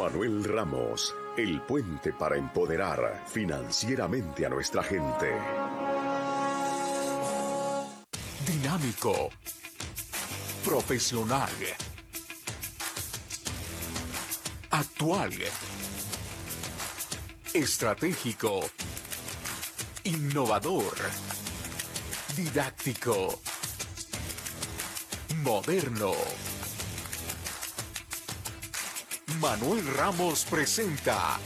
Manuel Ramos, el puente para empoderar financieramente a nuestra gente. Dinámico, profesional, actual, estratégico, innovador, didáctico, moderno. Manuel Ramos presenta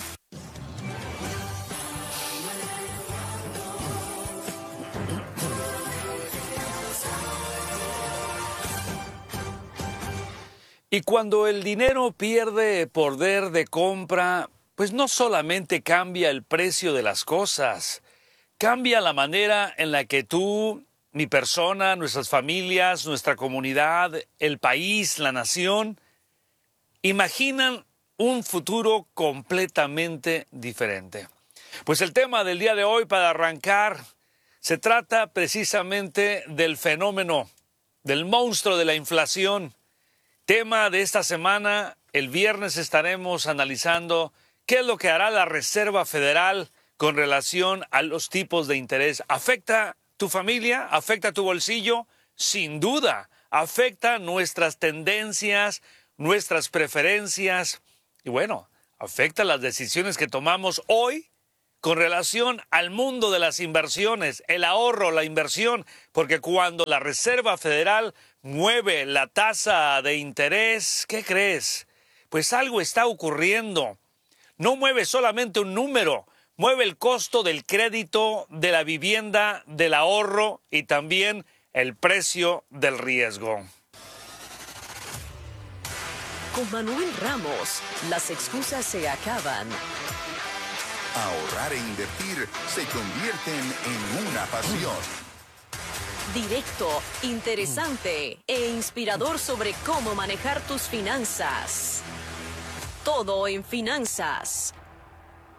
Y cuando el dinero pierde poder de compra, pues no solamente cambia el precio de las cosas, cambia la manera en la que tú, mi persona, nuestras familias, nuestra comunidad, el país, la nación, imaginan un futuro completamente diferente. Pues el tema del día de hoy, para arrancar, se trata precisamente del fenómeno, del monstruo de la inflación. Tema de esta semana, el viernes estaremos analizando qué es lo que hará la Reserva Federal con relación a los tipos de interés. ¿Afecta tu familia? ¿Afecta tu bolsillo? Sin duda, afecta nuestras tendencias, nuestras preferencias y bueno, afecta las decisiones que tomamos hoy con relación al mundo de las inversiones, el ahorro, la inversión, porque cuando la Reserva Federal mueve la tasa de interés, ¿qué crees? Pues algo está ocurriendo. No mueve solamente un número, mueve el costo del crédito, de la vivienda, del ahorro y también el precio del riesgo. Con Manuel Ramos, las excusas se acaban. Ahorrar e invertir se convierten en una pasión. Directo, interesante e inspirador sobre cómo manejar tus finanzas. Todo en finanzas.